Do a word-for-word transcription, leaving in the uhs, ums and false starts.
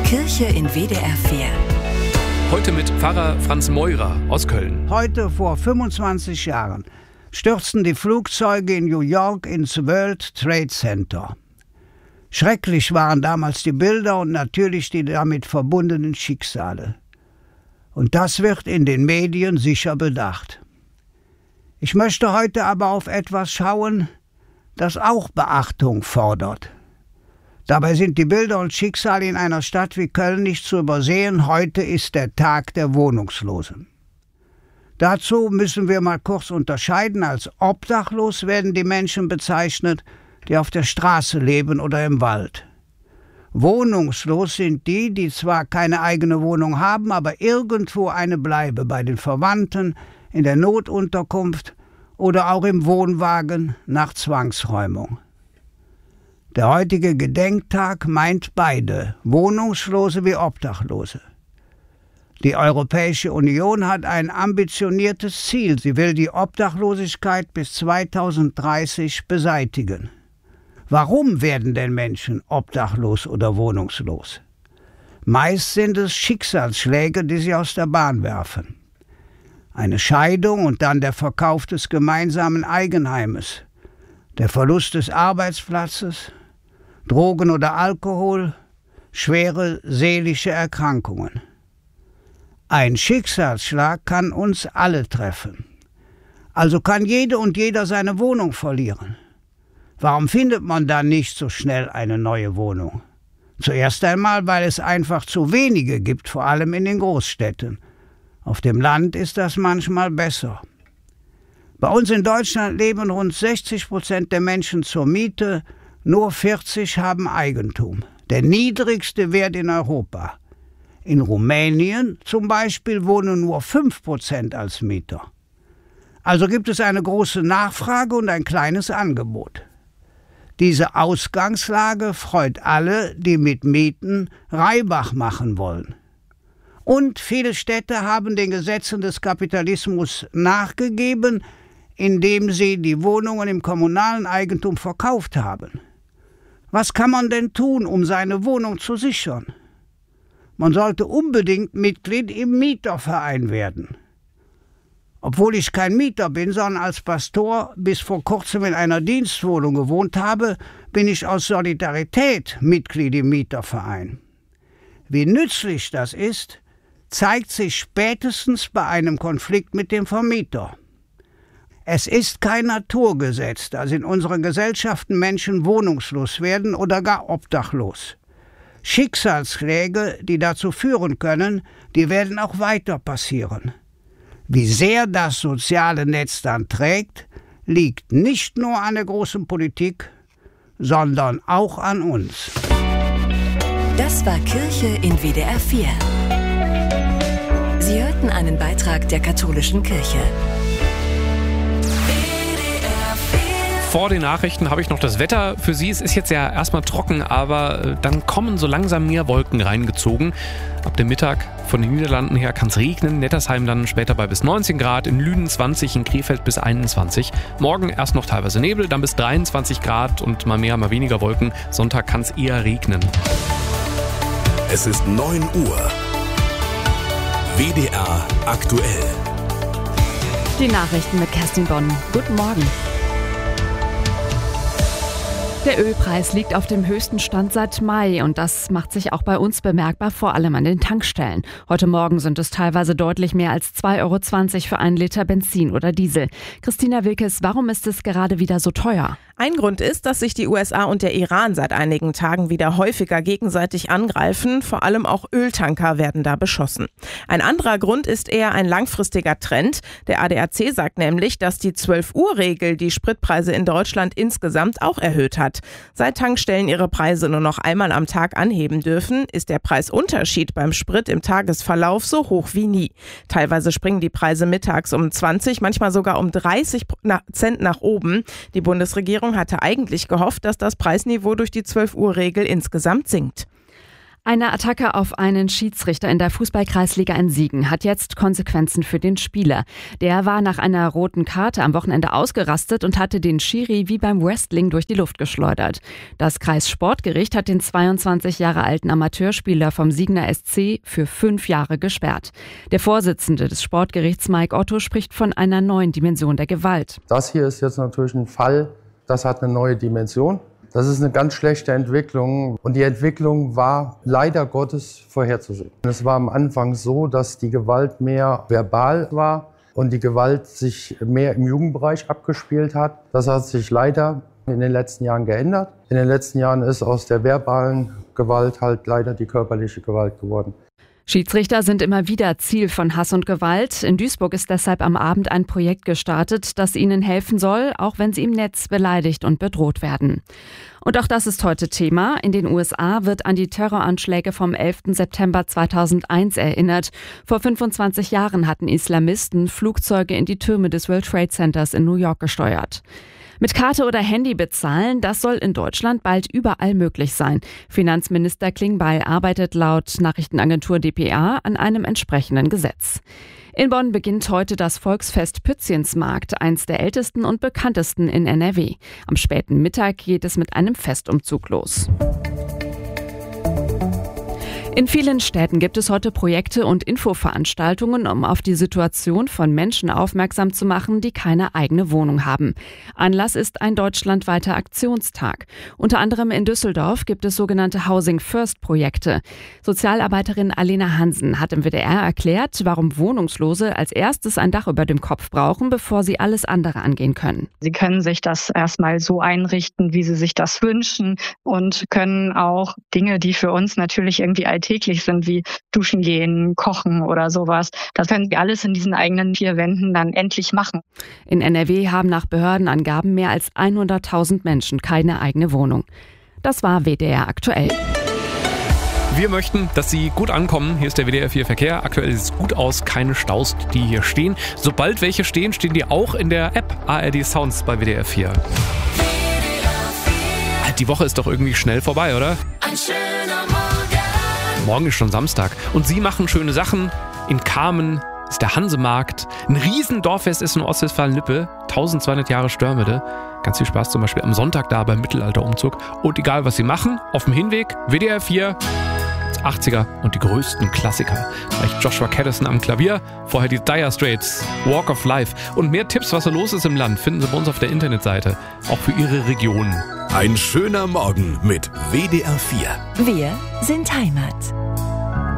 Kirche in W D R vier. Heute mit Pfarrer Franz Meurer aus Köln. Heute vor fünfundzwanzig Jahren stürzten die Flugzeuge in New York ins World Trade Center. Schrecklich waren damals die Bilder und natürlich die damit verbundenen Schicksale. Und das wird in den Medien sicher bedacht. Ich möchte heute aber auf etwas schauen, das auch Beachtung fordert. Dabei sind die Bilder und Schicksale in einer Stadt wie Köln nicht zu übersehen. Heute ist der Tag der Wohnungslosen. Dazu müssen wir mal kurz unterscheiden. Als obdachlos werden die Menschen bezeichnet, die auf der Straße leben oder im Wald. Wohnungslos sind die, die zwar keine eigene Wohnung haben, aber irgendwo eine Bleibe bei den Verwandten, in der Notunterkunft oder auch im Wohnwagen nach Zwangsräumung. Der heutige Gedenktag meint beide, Wohnungslose wie Obdachlose. Die Europäische Union hat ein ambitioniertes Ziel. Sie will die Obdachlosigkeit bis zweitausenddreißig beseitigen. Warum werden denn Menschen obdachlos oder wohnungslos? Meist sind es Schicksalsschläge, die sie aus der Bahn werfen. Eine Scheidung und dann der Verkauf des gemeinsamen Eigenheimes, der Verlust des Arbeitsplatzes, Drogen oder Alkohol, schwere seelische Erkrankungen. Ein Schicksalsschlag kann uns alle treffen. Also kann jede und jeder seine Wohnung verlieren. Warum findet man dann nicht so schnell eine neue Wohnung? Zuerst einmal, weil es einfach zu wenige gibt, vor allem in den Großstädten. Auf dem Land ist das manchmal besser. Bei uns in Deutschland leben rund sechzig Prozent der Menschen zur Miete, nur vierzig haben Eigentum. Der niedrigste Wert in Europa. In Rumänien zum Beispiel wohnen nur fünf Prozent als Mieter. Also gibt es eine große Nachfrage und ein kleines Angebot. Diese Ausgangslage freut alle, die mit Mieten Reibach machen wollen. Und viele Städte haben den Gesetzen des Kapitalismus nachgegeben, indem sie die Wohnungen im kommunalen Eigentum verkauft haben. Was kann man denn tun, um seine Wohnung zu sichern? Man sollte unbedingt Mitglied im Mieterverein werden. Obwohl ich kein Mieter bin, sondern als Pastor bis vor kurzem in einer Dienstwohnung gewohnt habe, bin ich aus Solidarität Mitglied im Mieterverein. Wie nützlich das ist, zeigt sich spätestens bei einem Konflikt mit dem Vermieter. Es ist kein Naturgesetz, dass in unseren Gesellschaften Menschen wohnungslos werden oder gar obdachlos. Schicksalsschläge, die dazu führen können, die werden auch weiter passieren. Wie sehr das soziale Netz dann trägt, liegt nicht nur an der großen Politik, sondern auch an uns. Das war Kirche in W D R vier. Sie hörten einen Beitrag der katholischen Kirche. Vor den Nachrichten habe ich noch das Wetter für Sie. Es ist jetzt ja erstmal trocken, aber dann kommen so langsam mehr Wolken reingezogen. Ab dem Mittag von den Niederlanden her kann es regnen. Nettersheim dann später bei bis neunzehn Grad, in Lünen zwanzig, in Krefeld bis einundzwanzig. Morgen erst noch teilweise Nebel, dann bis dreiundzwanzig Grad und mal mehr, mal weniger Wolken. Sonntag kann es eher regnen. Es ist neun Uhr. W D R aktuell. Die Nachrichten mit Kerstin Bonn. Guten Morgen. Der Ölpreis liegt auf dem höchsten Stand seit Mai und das macht sich auch bei uns bemerkbar, vor allem an den Tankstellen. Heute Morgen sind es teilweise deutlich mehr als zwei Euro zwanzig für einen Liter Benzin oder Diesel. Christina Wilkes, warum ist es gerade wieder so teuer? Ein Grund ist, dass sich die U S A und der Iran seit einigen Tagen wieder häufiger gegenseitig angreifen. Vor allem auch Öltanker werden da beschossen. Ein anderer Grund ist eher ein langfristiger Trend. Der A D A C sagt nämlich, dass die zwölf-Uhr-Regel die Spritpreise in Deutschland insgesamt auch erhöht hat. Seit Tankstellen ihre Preise nur noch einmal am Tag anheben dürfen, ist der Preisunterschied beim Sprit im Tagesverlauf so hoch wie nie. Teilweise springen die Preise mittags um zwanzig, manchmal sogar um dreißig Cent nach oben. Die Bundesregierung hatte eigentlich gehofft, dass das Preisniveau durch die zwölf-Uhr-Regel insgesamt sinkt. Eine Attacke auf einen Schiedsrichter in der Fußball-Kreisliga in Siegen hat jetzt Konsequenzen für den Spieler. Der war nach einer roten Karte am Wochenende ausgerastet und hatte den Schiri wie beim Wrestling durch die Luft geschleudert. Das Kreissportgericht hat den zweiundzwanzig Jahre alten Amateurspieler vom Siegener S C für fünf Jahre gesperrt. Der Vorsitzende des Sportgerichts Mike Otto spricht von einer neuen Dimension der Gewalt. Das hier ist jetzt natürlich ein Fall, das hat eine neue Dimension. Das ist eine ganz schlechte Entwicklung und die Entwicklung war leider Gottes vorherzusehen. Es war am Anfang so, dass die Gewalt mehr verbal war und die Gewalt sich mehr im Jugendbereich abgespielt hat. Das hat sich leider in den letzten Jahren geändert. In den letzten Jahren ist aus der verbalen Gewalt halt leider die körperliche Gewalt geworden. Schiedsrichter sind immer wieder Ziel von Hass und Gewalt. In Duisburg ist deshalb am Abend ein Projekt gestartet, das ihnen helfen soll, auch wenn sie im Netz beleidigt und bedroht werden. Und auch das ist heute Thema. In den U S A wird an die Terroranschläge vom elften September zweitausendeins erinnert. Vor fünfundzwanzig Jahren hatten Islamisten Flugzeuge in die Türme des World Trade Centers in New York gesteuert. Mit Karte oder Handy bezahlen, das soll in Deutschland bald überall möglich sein. Finanzminister Klingbeil arbeitet laut Nachrichtenagentur D P A an einem entsprechenden Gesetz. In Bonn beginnt heute das Volksfest Pützchensmarkt, eins der ältesten und bekanntesten in N R W. Am späten Mittag geht es mit einem Festumzug los. In vielen Städten gibt es heute Projekte und Infoveranstaltungen, um auf die Situation von Menschen aufmerksam zu machen, die keine eigene Wohnung haben. Anlass ist ein deutschlandweiter Aktionstag. Unter anderem in Düsseldorf gibt es sogenannte Housing First Projekte. Sozialarbeiterin Alena Hansen hat im W D R erklärt, warum Wohnungslose als erstes ein Dach über dem Kopf brauchen, bevor sie alles andere angehen können. Sie können sich das erstmal so einrichten, wie sie sich das wünschen und können auch Dinge, die für uns natürlich irgendwie alltäglich sind, wie duschen gehen, kochen oder sowas. Das können sie alles in diesen eigenen vier Wänden dann endlich machen. In N R W haben nach Behördenangaben mehr als hunderttausend Menschen keine eigene Wohnung. Das war W D R aktuell. Wir möchten, dass Sie gut ankommen. Hier ist der W D R vier Verkehr. Aktuell sieht es gut aus, keine Staus, die hier stehen. Sobald welche stehen, stehen die auch in der App A R D Sounds bei W D R vier. Die Woche ist doch irgendwie schnell vorbei, oder? Ein schöner Morgen. Morgen ist schon Samstag und Sie machen schöne Sachen. In Kamen ist der Hansemarkt. Ein Riesendorffest ist in Ostwestfalen-Lippe. eintausendzweihundert Jahre Störmede. Ganz viel Spaß zum Beispiel am Sonntag da beim Mittelalterumzug. Und egal was Sie machen, auf dem Hinweg W D R vier, achtziger und die größten Klassiker. Vielleicht Joshua Caddison am Klavier, vorher die Dire Straits, Walk of Life. Und mehr Tipps, was so los ist im Land, finden Sie bei uns auf der Internetseite. Auch für Ihre Region. Ein schöner Morgen mit W D R vier. Wir sind Heimat.